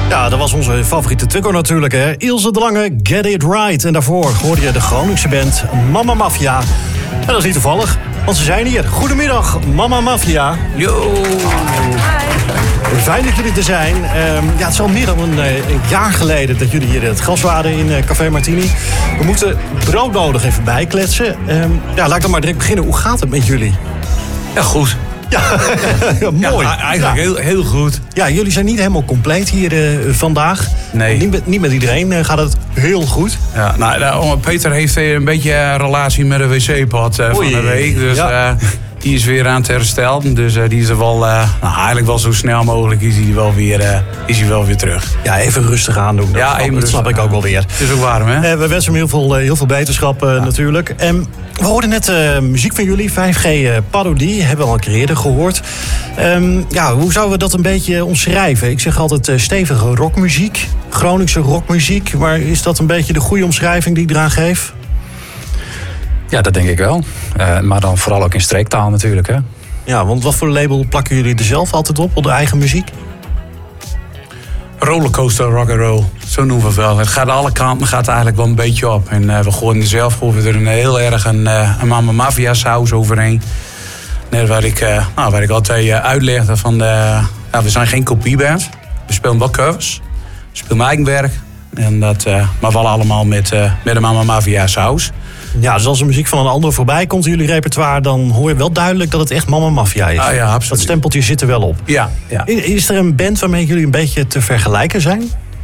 Ja, dat was onze favoriete Twiggo natuurlijk, hè. Ilse de Lange, Get It Right. En daarvoor hoorde je de Groningse band Mama Mafia. En dat is niet toevallig, want ze zijn hier. Goedemiddag, Mama Mafia. Yo. Fijn dat jullie er zijn. Het is al meer dan een jaar geleden dat jullie hier het gast waren in Café Martini. We moeten broodnodig even bijkletsen. Laat ik dan maar direct beginnen. Hoe gaat het met jullie? Ja, goed. Ja, mooi. Ja, eigenlijk heel goed. Ja, jullie zijn niet helemaal compleet hier vandaag. Nee. Niet met iedereen gaat het heel goed. Ja, Peter heeft een beetje een relatie met een wc-pad van de week. Dus die is weer aan het herstellen. Dus die is er wel, eigenlijk wel zo snel mogelijk is hij wel weer terug. Ja, even rustig aandoen. Dat snap ik ook wel weer. Het is ook warm, hè? We wensen hem heel veel beterschap natuurlijk. We hoorden net muziek van jullie, 5G Parodie. Hebben we al een keer eerder gehoord. Hoe zouden we dat een beetje omschrijven? Ik zeg altijd stevige rockmuziek. Groningse rockmuziek. Maar is dat een beetje de goede omschrijving die ik eraan geef? Ja, dat denk ik wel. Maar dan vooral ook in streektaal natuurlijk, hè? Ja, want wat voor label plakken jullie er zelf altijd op de eigen muziek? Rollercoaster rock'n'roll, zo noemen we het wel. Het gaat alle kanten eigenlijk wel een beetje op. En we gooien er een heel erg een Mama Mafia saus overheen. Net waar ik altijd uitlegde van... we zijn geen kopieband. We spelen wel covers. We spelen eigen werk. En dat, maar wel allemaal met de Mama Mafia saus. Ja, dus als de muziek van een ander voorbij komt in jullie repertoire... dan hoor je wel duidelijk dat het echt Mama Mafia is. Ah, ja, absoluut. Dat stempeltje zit er wel op. Ja. Is er een band waarmee jullie een beetje te vergelijken zijn?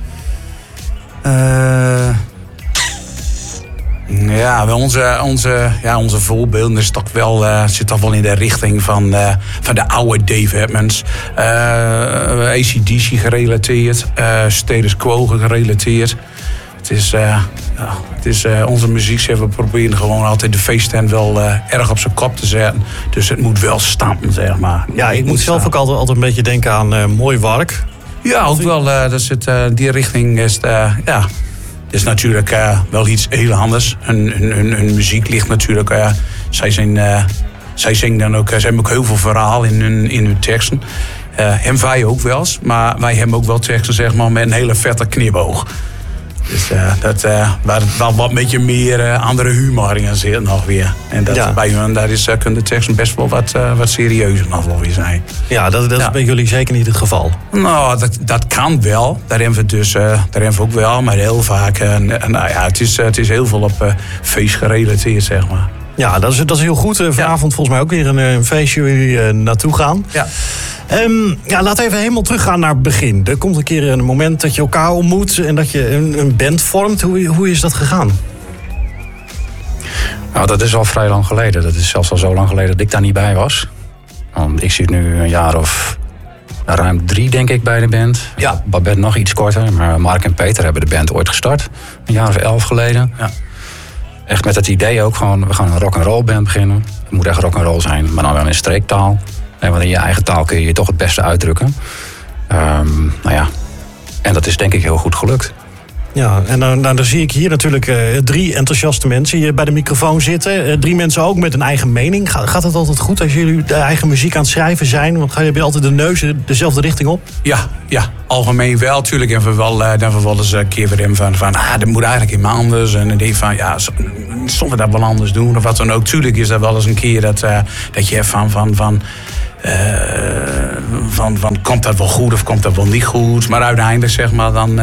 Onze voorbeelden zit toch wel in de richting van de oude Dave Edmunds. AC/DC gerelateerd. Status Quo gerelateerd. Het is onze muziek, we proberen gewoon altijd de feesttent wel erg op zijn kop te zetten. Dus het moet wel stampen, zeg maar. Ja, ik moet zelf ook altijd een beetje denken aan Mooi Wark. Ja, ook wel. Die richting is natuurlijk wel iets heel anders. Hun muziek ligt natuurlijk... zij zingen dan ook... Ze hebben ook heel veel verhaal in hun teksten. En wij ook wel eens. Maar wij hebben ook wel teksten, zeg maar, met een hele vette knipoog. Dus waar het wel wat beetje meer andere humor in zit nog weer. En bij hun kunnen de teksten best wel wat serieuzer nog wel weer zijn. Ja, dat is bij jullie zeker niet het geval. Nou, dat kan wel. Daar hebben we ook wel. Maar heel vaak, het is heel veel op feest gerelateerd, zeg maar. Ja, dat is heel goed. Vanavond volgens mij ook weer een feestje waar jullie naartoe gaan. Ja. Laten we even helemaal teruggaan naar het begin. Er komt een keer een moment dat je elkaar ontmoet en dat je een band vormt. Hoe is dat gegaan? Nou, dat is al vrij lang geleden. Dat is zelfs al zo lang geleden dat ik daar niet bij was. Want ik zit nu een jaar of ruim 3, denk ik, bij de band. Ja. Babette nog iets korter. Maar Mark en Peter hebben de band ooit gestart. Een jaar of 11 geleden. Ja. Echt met het idee ook gewoon, we gaan een rock'n'roll band beginnen. Het moet echt rock'n'roll zijn, maar dan wel in streektaal. Want in je eigen taal kun je je toch het beste uitdrukken. En dat is denk ik heel goed gelukt. Ja, en dan zie ik hier natuurlijk 3 enthousiaste mensen hier bij de microfoon zitten. 3 mensen ook met een eigen mening. Gaat het altijd goed als jullie de eigen muziek aan het schrijven zijn? Want heb je altijd de neus dezelfde richting op? Ja, algemeen wel. Natuurlijk hebben we wel eens een keer weer in van dat moet eigenlijk helemaal anders. En dan denk je van, zullen we dat wel anders doen? Of wat dan ook. Tuurlijk is dat wel eens een keer dat je hebt van komt dat wel goed of komt dat wel niet goed. Maar uiteindelijk zeg maar dan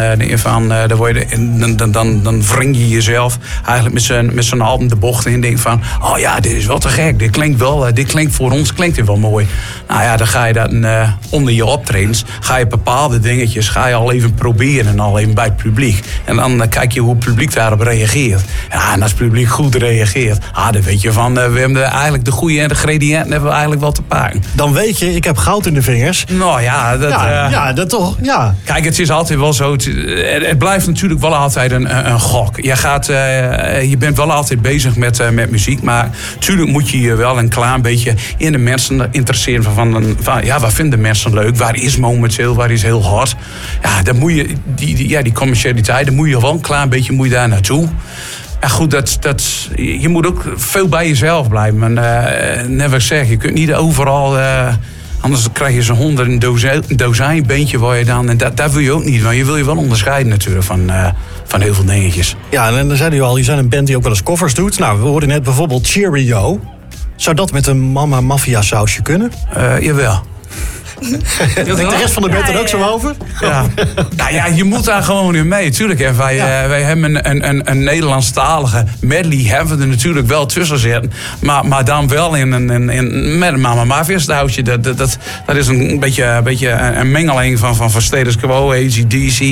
wring je jezelf eigenlijk met zo'n album de bocht in en denk van, oh ja, dit is wel te gek. Dit klinkt voor ons wel mooi. Nou ja, dan ga je dat onder je optredens, ga je bepaalde dingetjes al even proberen al even bij het publiek. En dan kijk je hoe het publiek daarop reageert. Ja, en als het publiek goed reageert, dan weet je van, we hebben eigenlijk de goede ingrediënten hebben we eigenlijk wel te pakken. Dan weet je, ik heb goud in de vingers. Nou ja, dat toch, ja. Kijk, het is altijd wel zo. Het blijft natuurlijk wel altijd een gok. Je bent wel altijd bezig met muziek. Maar natuurlijk moet je je wel een klein beetje in de mensen interesseren. Van wat vinden mensen leuk? Waar is momenteel? Waar is heel hard? Ja, dan moet je, die commercialiteit, dan moet je wel een klein beetje daar naartoe. En goed, je moet ook veel bij jezelf blijven. Net wat ik zeg, je kunt niet overal Anders krijg je zo'n 100 dozijn beentje waar je dan... En dat wil je ook niet, maar je wil je wel onderscheiden natuurlijk van heel veel dingetjes. Ja, en dan zei u al, je zijn een band die ook wel eens covers doet. Nou, we hoorden net bijvoorbeeld Cheerio. Zou dat met een Mama Mafia sausje kunnen? Jawel. Denkt de rest van de band er ook zo over? Ja. Nou ja, je moet daar gewoon in mee. Tuurlijk, en wij hebben een Nederlandstalige medley hebben we er natuurlijk wel tussen zitten. Maar dan wel met een Mama Mafia sausje. Dat is een beetje een mengeling van Status Quo, AC/DC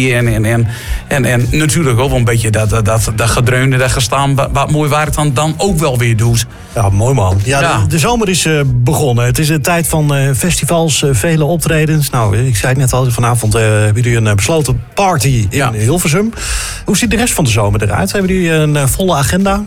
en natuurlijk ook wel een beetje dat gedreunde, dat gestaan, wat mooi waar het dan ook wel weer doet. Ja, mooi man. Ja. De zomer is begonnen. Het is een tijd van festivals, vele optredens. Nou, ik zei het net al, vanavond hebben jullie een besloten party in Hilversum. Hoe ziet de rest van de zomer eruit? Hebben jullie een volle agenda?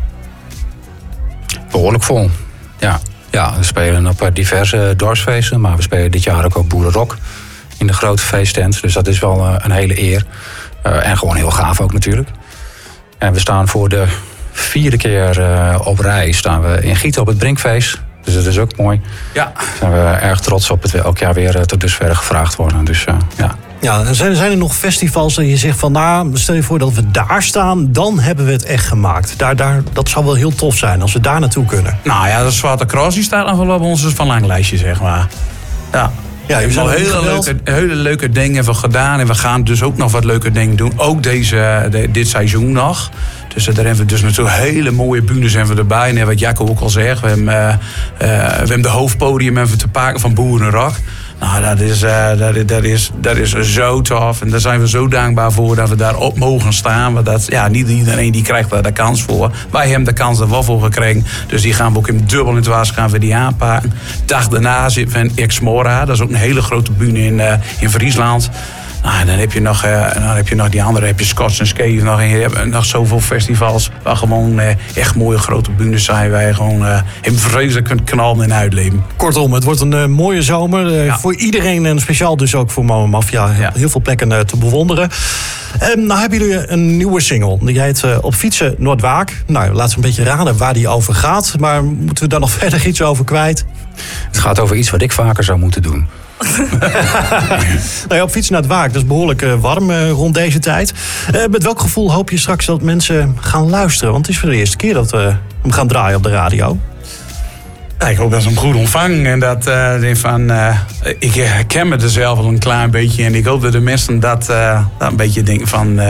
Behoorlijk vol, ja. Ja, we spelen op diverse dorpsfeesten, maar we spelen dit jaar ook Boerenrock in de grote feesttent. Dus dat is wel een hele eer. En gewoon heel gaaf ook natuurlijk. En we staan voor de 4e keer op rij staan we in Gieten op het Brinkfeest. Dus dat is ook mooi. Ja. Daar zijn we erg trots op het we elk jaar weer tot dusver gevraagd worden. Dus ja. Ja, en zijn er nog festivals dat je zegt van, nou, stel je voor dat we daar staan, dan hebben we het echt gemaakt. Dat zou wel heel tof zijn als we daar naartoe kunnen. Nou ja, de Zwarte Cross die staat nog wel op ons verlanglijstje, zeg maar. Ja. Ja, we hebben hele leuke dingen gedaan. En we gaan dus ook nog wat leuke dingen doen. Ook dit seizoen nog. Dus daar hebben we dus natuurlijk hele mooie bühnes erbij. En wat Jacco ook al zegt. We hebben de hoofdpodium te pakken van Boerenrock. Nou, dat is zo tof. En daar zijn we zo dankbaar voor dat we daarop mogen staan. Want niet iedereen die krijgt daar de kans voor. Wij hebben de kans er wel voor gekregen. Dus die gaan we ook in dubbel in dwars gaan we die aanpakken. Dag daarna zitten we in Exmora. Dat is ook een hele grote bühne in Friesland. Nou, en dan heb je nog die andere, heb je Scots en Skate nog. En je hebt nog zoveel festivals waar gewoon echt mooie grote bühnes zijn. Wij gewoon hebben vreselijk kunnen knallen en uitleven. Kortom, het wordt een mooie zomer. Voor iedereen en speciaal dus ook voor Mama Mafia. Ja. Heel veel plekken te bewonderen. Nou hebben jullie een nieuwe single. Die heet Op Fietsen Noordwaak. Nou, laten we een beetje raden waar die over gaat. Maar moeten we daar nog verder iets over kwijt? Het gaat over iets wat ik vaker zou moeten doen. Nou ja, op fietsen naar het Waak, dat is behoorlijk warm rond deze tijd. Met welk gevoel hoop je straks dat mensen gaan luisteren? Want het is voor de eerste keer dat we hem gaan draaien op de radio. Ja, ik hoop dat ze hem goed ontvangen. En dat ik herken me er zelf al een klein beetje. En ik hoop dat de mensen dat een beetje denken van...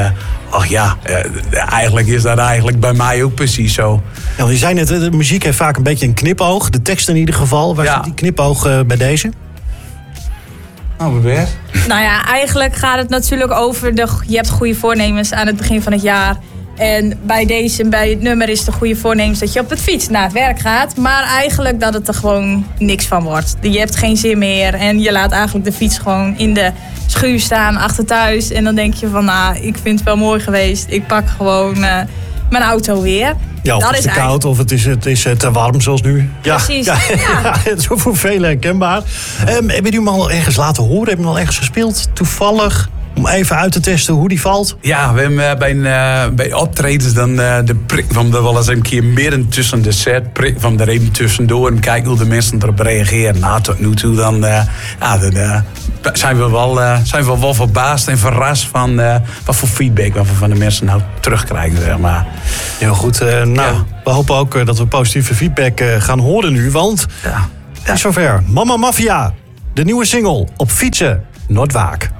eigenlijk is dat eigenlijk bij mij ook precies zo. Ja, je zei net, de muziek heeft vaak een beetje een knipoog. De tekst in ieder geval. Waar zit die knipoog bij deze? Nou ja, eigenlijk gaat het natuurlijk over je hebt goede voornemens aan het begin van het jaar. En bij het nummer is de goede voornemens dat je op het fiets naar het werk gaat. Maar eigenlijk dat het er gewoon niks van wordt. Je hebt geen zin meer en je laat eigenlijk de fiets gewoon in de schuur staan achter thuis. En dan denk je van, ik vind het wel mooi geweest. Ik pak gewoon mijn auto weer. Ja, of het is te koud of het is te warm zoals nu. Ja, precies. Ja, het is voor velen herkenbaar. Hebben jullie hem al ergens laten horen? Hebben jullie hem al ergens gespeeld? Toevallig? Om even uit te testen hoe die valt? Ja, we hebben bij optredens dan de prik van de wel eens een keer midden tussen de set. Prik van er even tussendoor en kijken hoe de mensen erop reageren. Nou, tot nu toe dan zijn we wel verbaasd en verrast van wat voor feedback we van de mensen nou terugkrijgen, zeg maar. Heel goed. We hopen ook dat we positieve feedback gaan horen nu. Want het is zover. Mama Mafia, de nieuwe single Op Fietsen Noordwaak.